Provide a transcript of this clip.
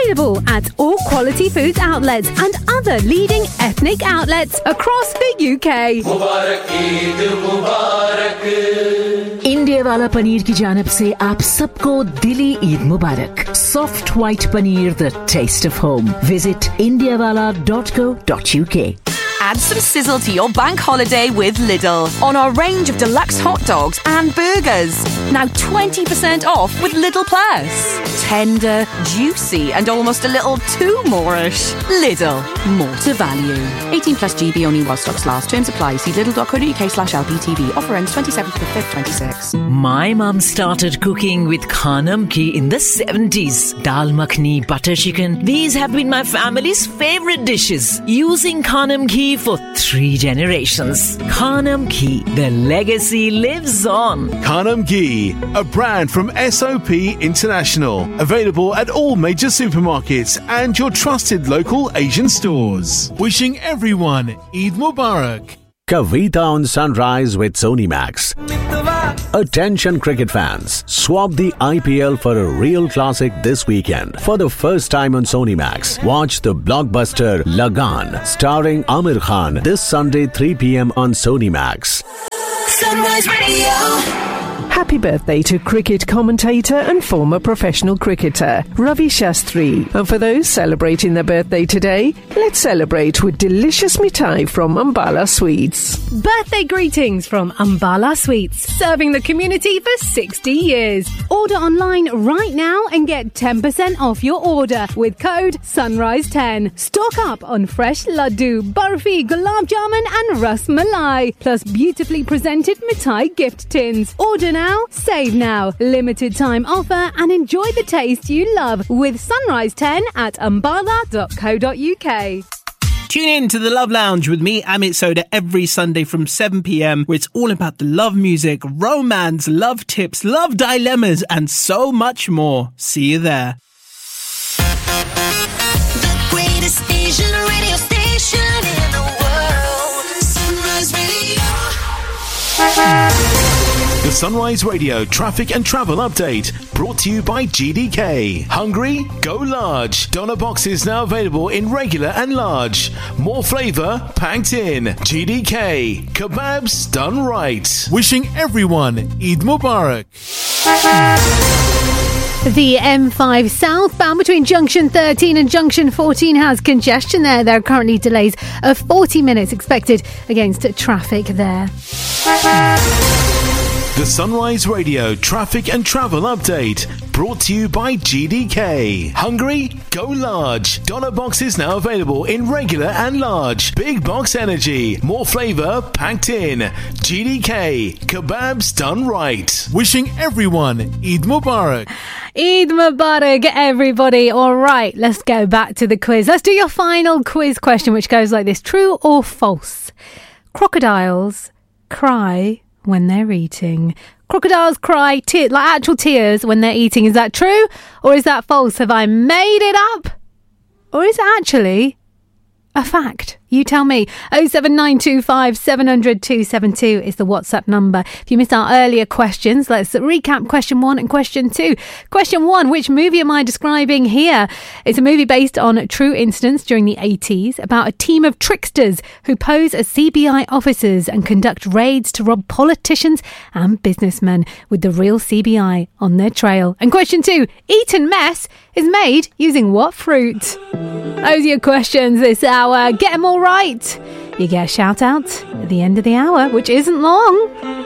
Available at all Quality Foods outlets and other leading ethnic outlets across the UK. Mubarak Eid Mubarak. India वाला पनीर की जानिब से आप सबको दिली ईद मुबारक. Soft white paneer, the taste of home. Visit indiawala.co.uk. Add some sizzle to your bank holiday with Lidl on our range of deluxe hot dogs and burgers. Now 20% off with Lidl Plus. Tender, juicy and almost a little too moreish. Lidl, more to value. 18 plus GB only while stocks last. Terms apply. See lidl.co.uk/LPTV. Offer ends 27th to the 5th, 26. My mum started cooking with Khanam ghee in the 70s. Dal makhni, butter chicken. These have been my family's favourite dishes. Using Khanam ghee for 3 generations. Khanam ghee, the legacy lives on. Khanam ghee, a brand from SOP International. Available at all major supermarkets and your trusted local Asian stores. Wishing everyone Eid Mubarak. Kavita on Sunrise with Sony Max. Attention cricket fans, swap the IPL for a real classic this weekend. For the first time on Sony Max, watch the blockbuster Lagan starring Amir Khan this Sunday 3 p.m. on Sony Max. Sunrise Radio. Happy birthday to cricket commentator and former professional cricketer Ravi Shastri. And for those celebrating their birthday today, let's celebrate with delicious mithai from Ambala Sweets. Birthday greetings from Ambala Sweets, serving the community for 60 years. Order online right now and get 10% off your order with code SUNRISE10. Stock up on fresh laddu, barfi, gulab jamun and ras malai, plus beautifully presented mithai gift tins. Order now, save now. Limited time offer and enjoy the taste you love with Sunrise 10 at ambala.co.uk. Tune in to the Love Lounge with me, Amit Soda, every Sunday from 7 p.m, where it's all about the love music, romance, love tips, love dilemmas, and so much more. See you there. The greatest Asian radio station in the world. Sunrise Radio. The Sunrise Radio traffic and travel update brought to you by GDK. Hungry? Go large. Doner boxes now available in regular and large. More flavour packed in. GDK. Kebabs done right. Wishing everyone Eid Mubarak. The M5 southbound between Junction 13 and Junction 14 has congestion there. There are currently delays of 40 minutes expected against traffic there. The Sunrise Radio traffic and travel update brought to you by GDK. Hungry? Go large. Doner boxes now available in regular and large. Big box energy. More flavour packed in. GDK. Kebabs done right. Wishing everyone Eid Mubarak. Eid Mubarak, everybody. All right, let's go back to the quiz. Let's do your final quiz question, which goes like this. True or false? Crocodiles cry when they're eating. Crocodiles cry like actual tears when they're eating. Is that true or is that false? Have I made it up or is it actually a fact? You tell me. 07925 700 272 is the WhatsApp number. If you missed our earlier questions, let's recap question 1 and question 2. Question 1, which movie am I describing here? It's a movie based on true incidents during the 80s about a team of tricksters who pose as CBI officers and conduct raids to rob politicians and businessmen with the real CBI on their trail. And question 2, Eton Mess is made using what fruit? Those are your questions this hour. Get them all right. You get a shout out at the end of the hour, which isn't long.